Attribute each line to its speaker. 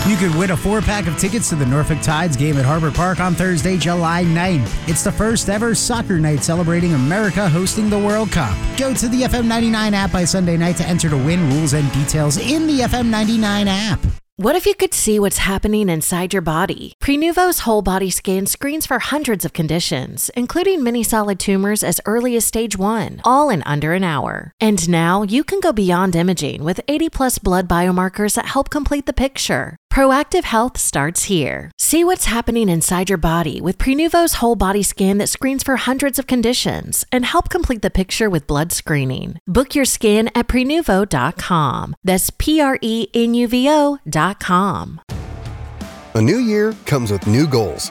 Speaker 1: You could win a 4-pack of tickets to the Norfolk Tides game at Harbor Park on Thursday, July 9th. It's the first ever soccer night celebrating America hosting the World Cup. Go to the FM 99 app by Sunday night to enter to win. Rules and details in the FM 99 app.
Speaker 2: What if you could see what's happening inside your body? Prenuvo's whole body scan screens for hundreds of conditions, including many solid tumors as early as stage 1, all in under an hour. And now you can go beyond imaging with 80+ blood biomarkers that help complete the picture. Proactive health starts here. See what's happening inside your body with Prenuvo's whole body scan that screens for hundreds of conditions and help complete the picture with blood screening. Book your scan at Prenuvo.com. That's Prenuvo.com.
Speaker 3: A new year comes with new goals.